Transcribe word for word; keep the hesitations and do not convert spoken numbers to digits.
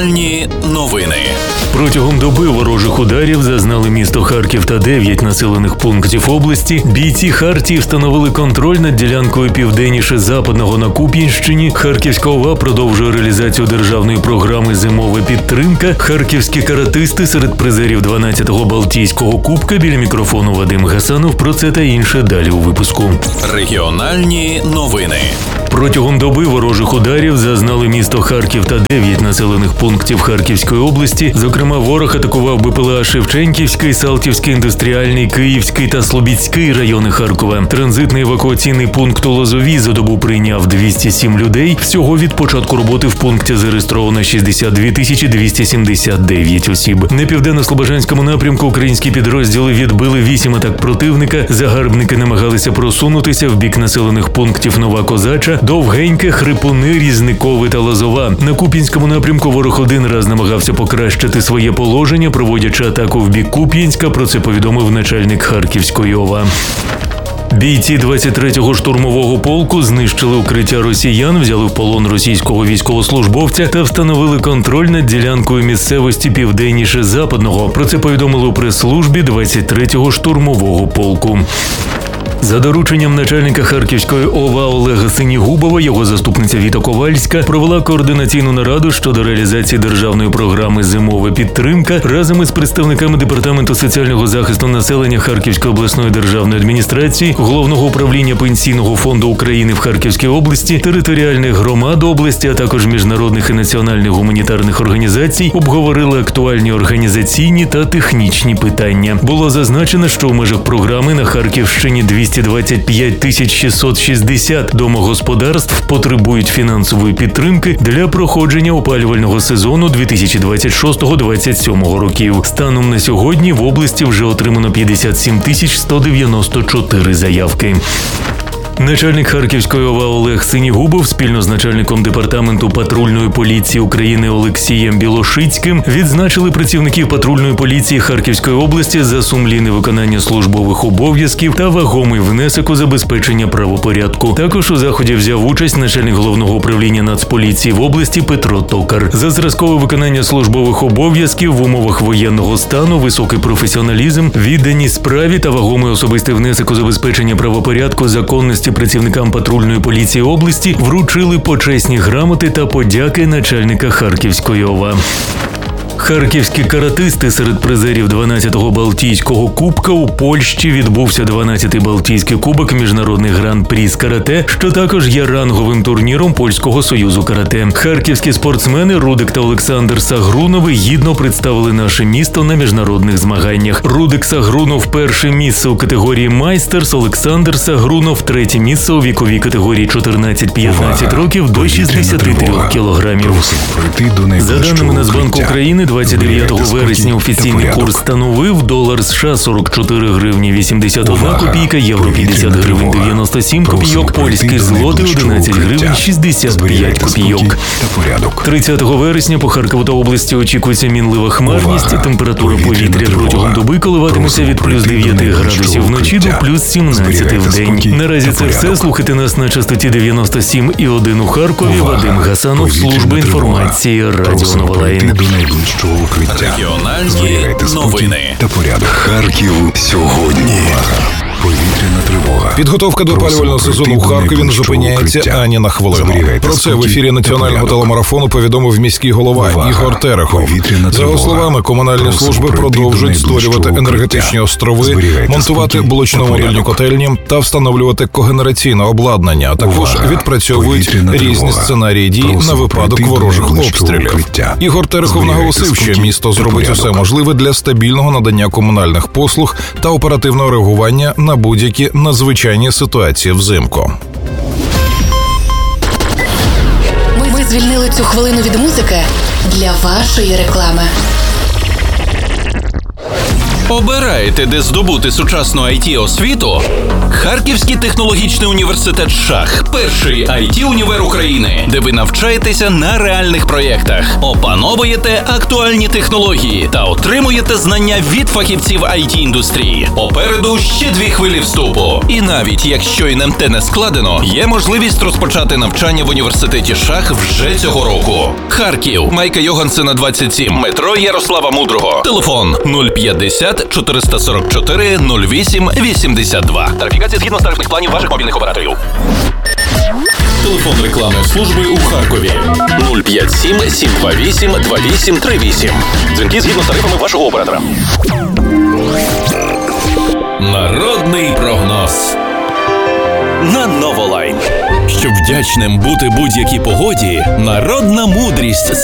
Регіональні новини. Протягом доби ворожих ударів зазнали місто Харків та дев'ять населених пунктів області. Бійці Хартії встановили контроль над ділянкою південніше Западного на Куп'янщині. Харківська ОВА продовжує реалізацію державної програми «Зимова підтримка». Харківські каратисти серед призерів дванадцятого Балтійського кубка. Біля мікрофону Вадим Гасанов. Про це та інше далі у випуску. Регіональні новини. Протягом доби ворожих ударів зазнали місто Харків та дев'ять населених пунктів Харківської області. Зокрема, ворог атакував БПЛА Шевченківський, Салтівський, Індустріальний, Київський та Слобідський райони Харкова. Транзитний евакуаційний пункт у Лозовій за добу прийняв двісті сім людей. Всього від початку роботи в пункті зареєстровано шістдесят дві тисячі двісті сімдесят дев'ять осіб. На південно-слобожанському напрямку українські підрозділи відбили вісім атак противника. Загарбники намагалися просунутися в бік населених пунктів Нова Козача, Довгеньке, Хрипуни, Різникове та Лозова. На Куп'янському напрямку ворог один раз намагався покращити своє положення, проводячи атаку в бік Куп'янська. Про це повідомив начальник Харківської ОВА. Бійці двадцять третього штурмового полку знищили укриття росіян, взяли в полон російського військовослужбовця та встановили контроль над ділянкою місцевості південніше Западного. Про це повідомили у прес-службі двадцять третього штурмового полку. За дорученням начальника Харківської ОВА Олега Синігубова, його заступниця Віта Ковальська провела координаційну нараду щодо реалізації державної програми «Зимова підтримка» разом із представниками Департаменту соціального захисту населення Харківської обласної державної адміністрації, Головного управління Пенсійного фонду України в Харківській області, територіальних громад області, а також міжнародних і національних гуманітарних організацій обговорили актуальні організаційні та технічні питання. Було зазначено, що у межах програми на Харківщині двісті двадцять п'ять тисяч шістсот шістдесят домогосподарств потребують фінансової підтримки для проходження опалювального сезону дві тисячі двадцять шостого - двадцять сьомого років. Станом на сьогодні в області вже отримано п'ятдесят сім тисяч сто дев'яносто чотири заявки. Начальник Харківської ОВА Олег Синігубов спільно з начальником Департаменту патрульної поліції України Олексієм Білошицьким відзначили працівників патрульної поліції Харківської області за сумлінне виконання службових обов'язків та вагомий внесок у забезпечення правопорядку. Також у заході взяв участь начальник Головного управління Нацполіції в області Петро Токар. За зразкове виконання службових обов'язків в умовах воєнного стану, високий професіоналізм, відданість справі та вагомий особистий внесок у забезпечення правопорядку, законності працівникам патрульної поліції області вручили почесні грамоти та подяки начальника Харківської ОВА. Харківські каратисти серед призерів дванадцятого Балтійського кубка. У Польщі відбувся дванадцятий Балтійський кубок міжнародний гран-прі з карате, що також є ранговим турніром Польського союзу карате. Харківські спортсмени Рудик та Олександр Сагрунови гідно представили наше місто на міжнародних змаганнях. Рудик Сагрунов – перше місце у категорії майстерс, Олександр Сагрунов – третє місце у віковій категорії чотирнадцять - п'ятнадцять років до шістдесяти трьох кілограмів. За даними Нацбанку України, двадцять дев'ятого вересня офіційний курс становив долар США сорок чотири гривні вісімдесят одна копійка, євро п'ятдесят гривень дев'яносто сім копійок, польський злотий одинадцять гривень шістдесят п'ять копійок. тридцятого вересня по Харкову та області очікується мінлива хмарність, температура повітря протягом доби коливатиметься від плюс дев'яти градусів вночі до плюс сімнадцяти в день. Наразі це все. Слухайте нас на частоті дев'яносто сім і один у Харкові. Вадим Гасанов, служба інформації, Радіо Новолаїн. Регіональні новини. Та порядок. Харків сьогодні. Повітряна тривога. Підготовка до опалювального сезону у Харкові не зупиняється ані на хвилину. Про це в ефірі національного телемарафону повідомив міський голова Ігор Терехов. За його словами, комунальні служби продовжують створювати енергетичні острови, монтувати блочно-модульні котельні та встановлювати когенераційне обладнання, а також відпрацьовують різні сценарії дій на випадок ворожих обстрілів. Ігор Терехов наголосив, що місто зробить усе можливе для стабільного надання комунальних послуг та оперативного реагування на будь-які надзвичайні ситуації взимку. Ми, ми звільнили цю хвилину від музики для вашої реклами. Обираєте, де здобути сучасну ай ті-освіту? Харківський технологічний університет «Шах» – перший ай ті-універ України, де ви навчаєтеся на реальних проєктах, опановуєте актуальні технології та отримуєте знання від фахівців ай ті-індустрії. Попереду ще дві хвилі вступу. І навіть якщо ін ем те не складено, є можливість розпочати навчання в університеті «Шах» вже цього року. Харків, Майка Йогансена, двадцять сім, метро Ярослава Мудрого. Телефон нуль п'ятдесят чотириста сорок чотири нуль вісім вісімдесят два. Тарифікація згідно з тарифних планів ваших мобільних операторів. Телефон рекламної служби у Харкові нуль п'ять сім сім два вісім два вісім три вісім. Дзвінки згідно з тарифами вашого оператора. Народний прогноз на Новолайн. Щоб вдячним бути будь-якій погоді, народна мудрість